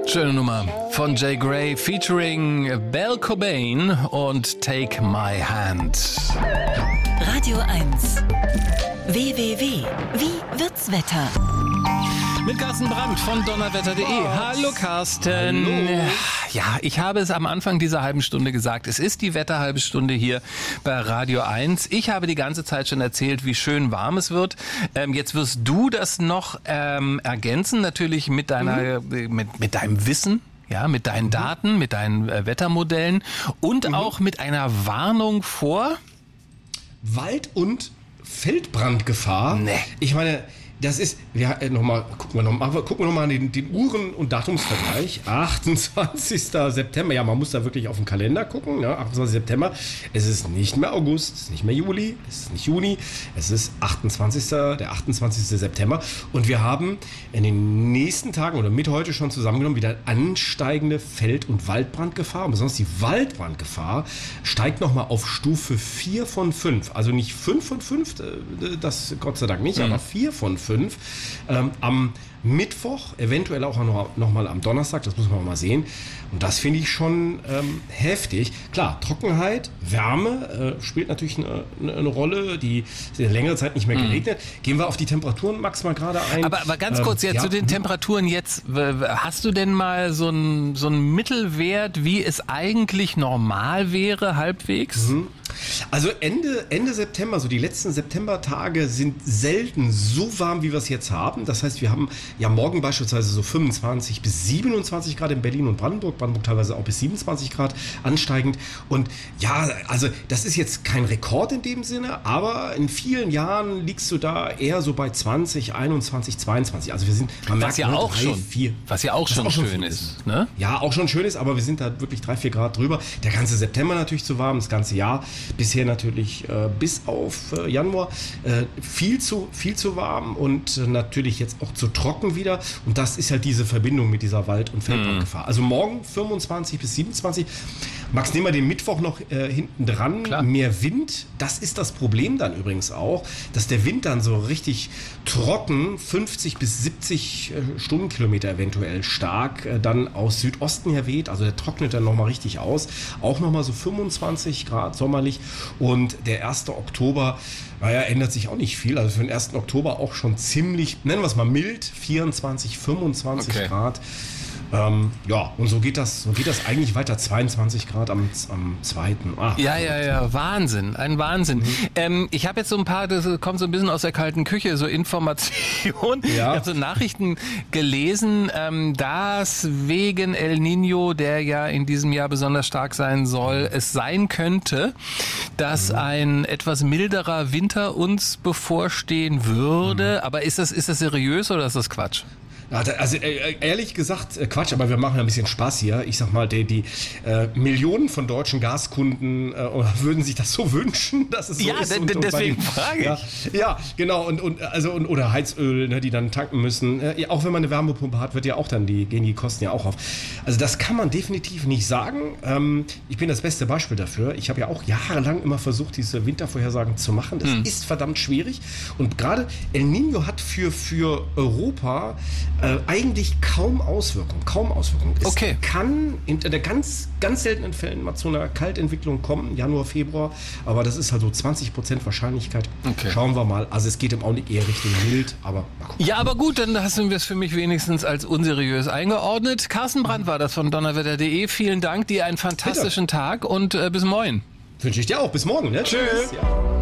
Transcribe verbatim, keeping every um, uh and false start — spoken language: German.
Schöne Nummer von Jay Gray featuring Belle Cobain und Take My Hand. Radio eins. W W W. Wie wird's Wetter? Mit Carsten Brandt von donnerwetter punkt de. Hallo Carsten. Hallo. Ja, ich habe es am Anfang dieser halben Stunde gesagt. Es ist die Wetterhalbe Stunde hier bei Radio eins. Ich habe die ganze Zeit schon erzählt, wie schön warm es wird. Ähm, jetzt wirst du das noch ähm, ergänzen, natürlich mit deiner, mhm. mit, mit deinem Wissen. Ja, mit deinen Daten, mit deinen äh, Wettermodellen und mhm. auch mit einer Warnung vor Wald- und Feldbrandgefahr. Nee. Ich meine, das ist, ja, äh, noch mal, gucken wir nochmal gucken wir noch mal den, den Uhren- und Datumsvergleich. achtundzwanzigster September, ja, man muss da wirklich auf den Kalender gucken, ne? achtundzwanzigster September. Es ist nicht mehr August, es ist nicht mehr Juli, es ist nicht Juni, es ist achtundzwanzigster der achtundzwanzigste September. Und wir haben in den nächsten Tagen oder mit heute schon zusammengenommen wieder ansteigende Feld- und Waldbrandgefahr. Und besonders die Waldbrandgefahr steigt nochmal auf Stufe vier von fünf. Also nicht fünf von fünf, das Gott sei Dank nicht, mhm. aber vier von fünf. Ähm, am Mittwoch, eventuell auch noch, noch mal am Donnerstag, das muss man mal sehen. Und das finde ich schon ähm, heftig. Klar, Trockenheit, Wärme äh, spielt natürlich eine, eine Rolle, die ist in längere Zeit nicht mehr geregnet. Mhm. Gehen wir auf die Temperaturen, Max, mal gerade ein. Aber, aber ganz kurz, ähm, ja, ja, zu den Temperaturen jetzt. Hast du denn mal so einen so einen Mittelwert, wie es eigentlich normal wäre, halbwegs? Mhm. Also Ende, Ende September, so die letzten Septembertage sind selten so warm, wie wir es jetzt haben. Das heißt, wir haben ja morgen beispielsweise so fünfundzwanzig bis siebenundzwanzig Grad in Berlin und Brandenburg. Brandenburg teilweise auch bis siebenundzwanzig Grad ansteigend. Und ja, also das ist jetzt kein Rekord in dem Sinne, aber in vielen Jahren liegst du da eher so bei zwanzig, einundzwanzig, zweiundzwanzig. Also wir sind, man was merkt, ja ne, auch drei, schon, vier, was ja auch schon auch schön schon ist, ne? Ja, auch schon schön ist, aber wir sind da wirklich drei, vier Grad drüber. Der ganze September natürlich zu warm, das ganze Jahr bisher natürlich äh, bis auf äh, Januar äh, viel zu viel zu warm und äh, natürlich jetzt auch zu trocken wieder. Und das ist halt diese Verbindung mit dieser Wald- und Feldbrandgefahr. Mhm. Also morgen fünfundzwanzig bis siebenundzwanzig. Max, nehmen wir den Mittwoch noch äh, hinten dran. Klar. Mehr Wind, das ist das Problem dann übrigens auch, dass der Wind dann so richtig trocken, fünfzig bis siebzig äh, Stundenkilometer eventuell stark, äh, dann aus Südosten her weht. Also der trocknet dann nochmal richtig aus. Auch nochmal so fünfundzwanzig Grad sommerlich. Und der erste Oktober, naja, ändert sich auch nicht viel. Also für den ersten Oktober auch schon ziemlich, nennen wir es mal mild, vierundzwanzig, fünfundzwanzig okay. Grad. Ähm, ja, und so geht das, so geht das eigentlich weiter. zweiundzwanzig Grad am, am zweiten Ah, ja, ja, ja, Wahnsinn, ein Wahnsinn. Mhm. Ähm, ich habe jetzt so ein paar, das kommt so ein bisschen aus der kalten Küche, so Informationen. Ja. Ich habe so Nachrichten gelesen, ähm, dass wegen El Niño, der ja in diesem Jahr besonders stark sein soll, es sein könnte, dass mhm. ein etwas milderer Winter uns bevorstehen würde. Mhm. Aber ist das, ist das seriös oder ist das Quatsch? Also äh, ehrlich gesagt, äh, Quatsch, aber wir machen ein bisschen Spaß hier. Ich sag mal, die, die äh, Millionen von deutschen Gaskunden äh, würden sich das so wünschen, dass es so ja, ist. d- und, und deswegen den, frage ich. Ja, ja, genau. Und, und, also, und, oder Heizöl, ne, die dann tanken müssen. Äh, auch wenn man eine Wärmepumpe hat, wird ja auch dann die, gehen die Kosten ja auch auf. Also das kann man definitiv nicht sagen. Ähm, ich bin das beste Beispiel dafür. Ich habe ja auch jahrelang immer versucht, diese Wintervorhersagen zu machen. Das hm. ist verdammt schwierig. Und gerade El Niño hat für, für Europa Äh, eigentlich kaum Auswirkungen, kaum Auswirkungen. Es okay. kann in der ganz, ganz seltenen Fällen mal zu einer Kaltentwicklung kommen, Januar, Februar, aber das ist halt so zwanzig Prozent Wahrscheinlichkeit. Okay. Schauen wir mal. Also es geht im Augenblick eher Richtung mild, aber mal gucken. Ja, aber gut, dann hast du es für mich wenigstens als unseriös eingeordnet. Carsten Brandt war das von donnerwetter punkt de. Vielen Dank, dir einen fantastischen Bitte. Tag und äh, bis morgen. Wünsche ich dir auch. Bis morgen. Ne? Tschüss. Ja.